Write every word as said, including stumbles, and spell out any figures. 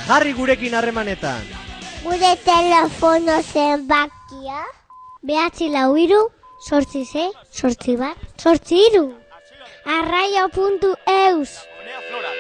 Jarri gurekin harremanetan. Gure telefono zenbakia. Behatzi lau hiru, sortzi sei, sortzi bat, sortzi hiru. Arraio puntu eus.